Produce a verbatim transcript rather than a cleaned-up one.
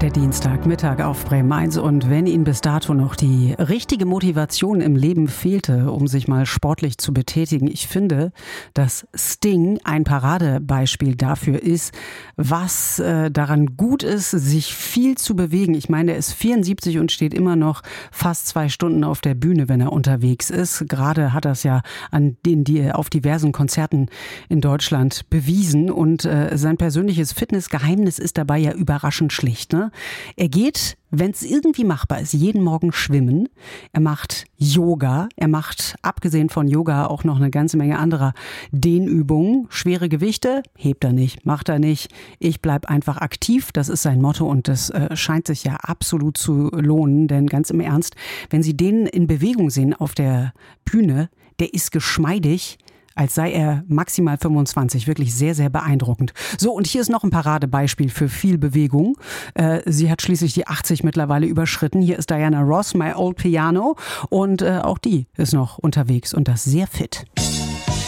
der Dienstagmittag auf Bremen eins. Und wenn Ihnen bis dato noch die richtige Motivation im Leben fehlte, um sich mal sportlich zu betätigen, ich finde, dass Sting ein Paradebeispiel dafür ist, was äh, daran gut ist, sich viel zu bewegen. Ich meine, er ist vierundsiebzig und steht immer noch fast zwei Stunden auf der Bühne, wenn er unterwegs ist. Gerade hat er es ja an den, die, auf diversen Konzerten in Deutschland bewiesen. Und äh, sein persönliches Fitnessgeheimnis ist dabei ja überraschend schlicht. Ne? Er geht, wenn es irgendwie machbar ist, jeden Morgen schwimmen. Er macht Yoga. Er macht, abgesehen von Yoga, auch noch eine ganze Menge anderer Dehnübungen. Schwere Gewichte hebt er nicht, macht er nicht. Ich bleib einfach aktiv. Das ist sein Motto und das äh, scheint sich ja absolut zu lohnen. Denn ganz im Ernst, wenn Sie den in Bewegung sehen auf der Bühne, der ist geschmeidig, als sei er maximal fünfundzwanzig. Wirklich sehr, sehr beeindruckend. So, und hier ist noch ein Paradebeispiel für viel Bewegung. Äh, sie hat schließlich die achtzig mittlerweile überschritten. Hier ist Diana Ross, My Old Piano. Und äh, auch die ist noch unterwegs und das sehr fit.